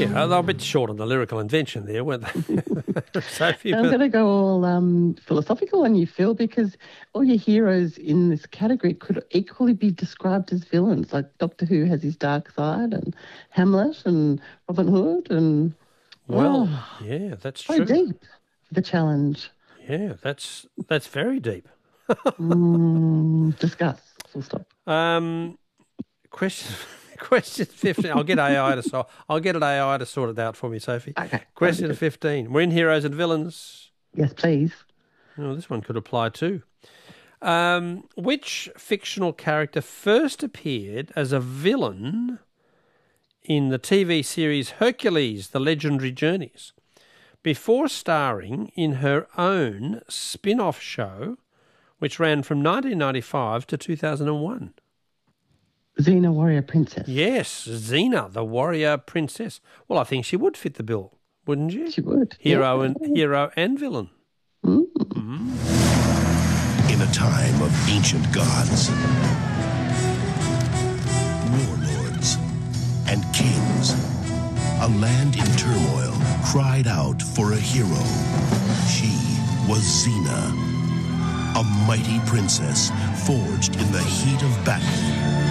Yeah, they're a bit short on the lyrical invention there, weren't they? Sophie, I'm going to go all philosophical on you, Phil, because all your heroes in this category could equally be described as villains. Like Doctor Who has his dark side, and Hamlet and Robin Hood, and yeah, that's so true. deep the challenge. Yeah, that's very deep. Discuss. Full stop. Question 15. I'll get AI to sort it out for me, Sophie. Okay. Question 15. We're in Heroes and Villains. Yes, please. Oh, this one could apply too. Which fictional character first appeared as a villain in the TV series Hercules: The Legendary Journeys, before starring in her own spin-off show, which ran from 1995 to 2001? Xena, Warrior Princess. Yes, Xena, the Warrior Princess. Well, I think she would fit the bill, wouldn't she? She would. Hero and villain. In a time of ancient gods, warlords, and kings, a land in turmoil cried out for a hero. She was Xena, a mighty princess forged in the heat of battle.